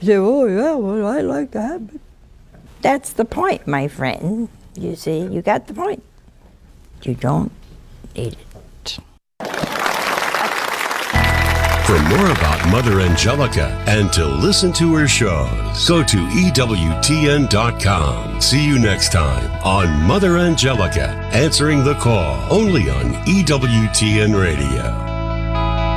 You say, oh, yeah, well, I like that. But That's the point, my friend. You see, you got the point. You don't need it. For more about Mother Angelica and to listen to her shows, go to EWTN.com. See you next time on Mother Angelica, answering the call, only on EWTN Radio.